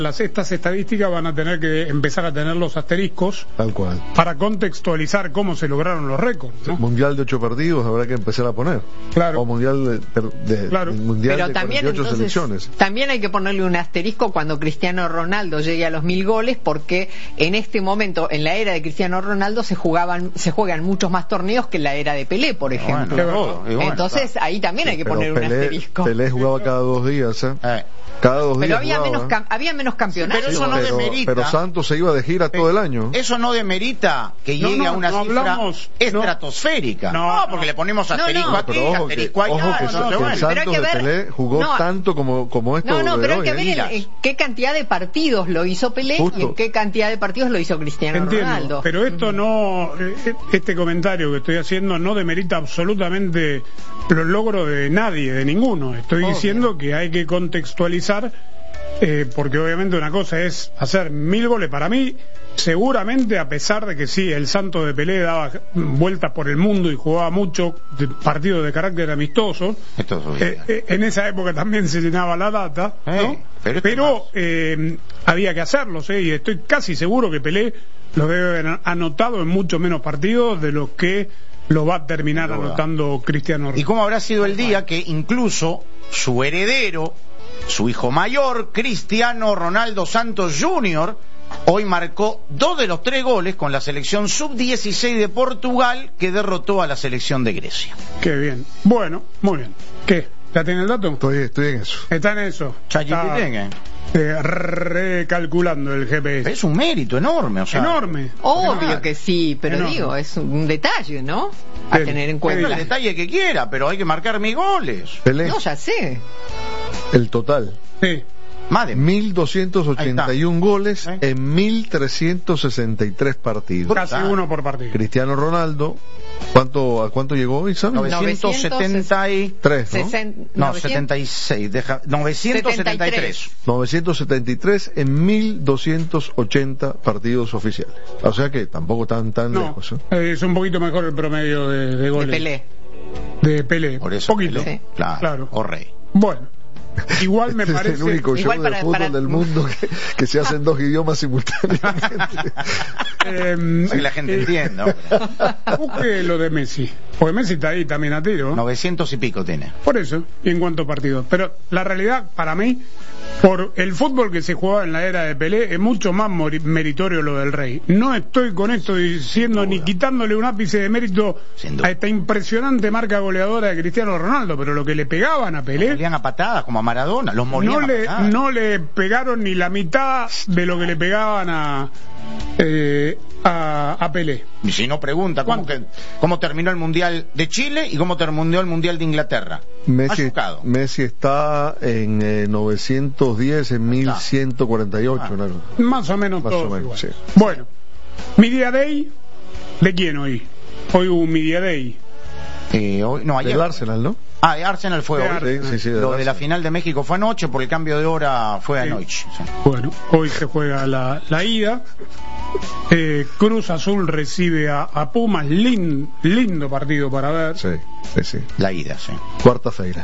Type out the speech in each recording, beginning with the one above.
Estas estadísticas van a tener que empezar a tener los asteriscos tal cual para contextualizar cómo se lograron los récords, ¿no? Mundial de 8 partidos habrá que empezar a poner. Claro. O mundial Claro. mundial Pero de también, 48 entonces, selecciones. también hay que ponerle un asterisco cuando Cristiano Ronaldo llegue a los 1000 goles, porque en este momento, en la era de Cristiano Ronaldo, se juegan muchos más torneos que en la era de Pelé, por ejemplo. Entonces ahí también hay que poner un asterisco. Pelé jugaba cada 2 días, cada 2 días. Pero había menos campeonatos. Pero eso no demerita. Pero Santos se iba de gira todo el año. Eso no demerita que llegue a una cifra estratosférica. No, porque le ponemos asterisco aquí, pero asterisco allá. Ojo que el Santos de Pelé jugó tanto como esto. Pero hay que ver en qué cantidad de partidos lo hizo Pelé y en qué cantidad de partidos lo hizo Cristiano Ronaldo. Pero esto no, este comentario que estoy haciendo no demerita absolutamente los logros de nadie, de ninguno. Estoy diciendo que hay que contextualizar, porque obviamente una cosa es hacer 1000 goles. Para mí, seguramente, a pesar de que sí, el Santos de Pelé daba vueltas por el mundo y jugaba muchos partidos de carácter amistoso, en esa época también se llenaba la data, ¿no? Pero había que hacerlos, y estoy casi seguro que Pelé los debe haber anotado en mucho menos partidos de los que lo va a terminar anotando Cristiano Ronaldo. ¿Y cómo habrá sido el día que incluso su heredero, su hijo mayor, Cristiano Ronaldo Santos Jr., hoy marcó 2 de los 3 goles con la selección sub-16 de Portugal, que derrotó a la selección de Grecia? Qué bien. Bueno, muy bien. ¿Qué? ¿Ya tiene el dato? Estoy en eso. Está en eso. Recalculando el GPS. Es un mérito enorme, enorme. Obvio que sí, pero digo, es un detalle, ¿no? A tener en cuenta. El detalle que quiera, pero hay que marcar 1000 goles. Pelé. No, ya sé. El total. Sí. Más de 1281 goles en 1363 partidos. Casi uno por partido. Cristiano Ronaldo, ¿a cuánto llegó hoy, Sam? 973, ¿no? 976, 973. 973 en 1280 partidos oficiales. O sea que tampoco tan lejos. Es un poquito mejor el promedio de goles. De Pelé. Por eso poquito. Pelé. Claro. O Rey. Bueno. Igual me parece. Es el único show de fútbol del mundo que se hace en 2 idiomas simultáneamente. Para que la gente entienda. Busque lo de Messi, porque Messi está ahí también a tiro. 900 y pico tiene. Por eso, y en cuanto a partidos. Pero la realidad, para mí, por el fútbol que se jugaba en la era de Pelé, es mucho más meritorio lo del Rey. No estoy con esto diciendo ni quitándole un ápice de mérito a esta impresionante marca goleadora de Cristiano Ronaldo, pero lo que le pegaban a Pelé. Molían a patadas como a Maradona, los molían a patadas. No le pegaron ni la mitad de lo que le pegaban a Pelé. Y si no, pregunta cómo terminó el Mundial de Chile y cómo terminó el Mundial de Inglaterra. Messi está en 910 en 1148. Más o menos más todo o menos, sí. Bueno, Media Day, ¿de quién hoy? Hoy hubo un Media Day. Ayer. Del Arsenal, ¿no? Arsenal fue hoy. Sí, lo de la final de México fue anoche, por el cambio de hora fue anoche. Sí. Bueno, hoy se juega la ida. Cruz Azul recibe a Pumas. Lindo partido para ver. Sí. La ida, sí. Cuarta-feira.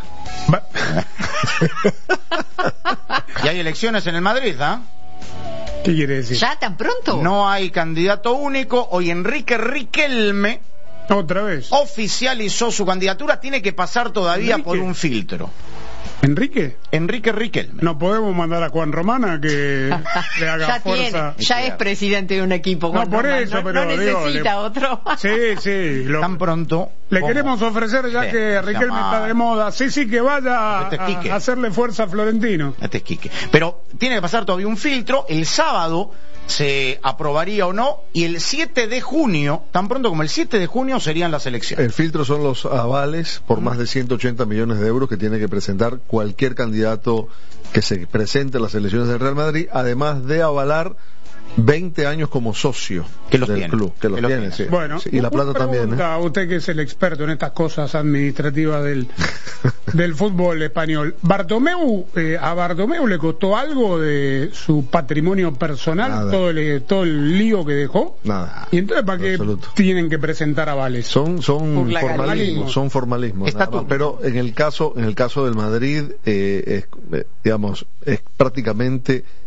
Y hay elecciones en el Madrid, ¿Qué quiere decir? ¿Ya tan pronto? No hay candidato único. Hoy Enrique Riquelme otra vez oficializó su candidatura. Tiene que pasar todavía por un filtro. ¿Enrique Riquelme. No podemos mandar a Juan Romana que le haga fuerza. Ya es presidente de un equipo. No, por eso, pero no necesita otro. Sí. Tan pronto. Le queremos ofrecer, ya que Riquelme está de moda. Sí, que vaya a hacerle fuerza a Florentino. Este es Quique. Pero tiene que pasar todavía un filtro. El sábado se aprobaría o no, y el 7 de junio, tan pronto como el 7 de junio, serían las elecciones. El filtro son los avales por más de 180 millones de euros que tiene que presentar cualquier candidato que se presente a las elecciones del Real Madrid, además de avalar 20 años como socio del club, que los tiene, sí. Bueno, sí, y la plata también. Usted que es el experto en estas cosas administrativas del fútbol español, ¿a Bartomeu le costó algo de su patrimonio personal? Nada. Todo el lío que dejó. Nada. ¿Y entonces para qué tienen que presentar avales? Son formalismos. Pero en el caso del Madrid, es prácticamente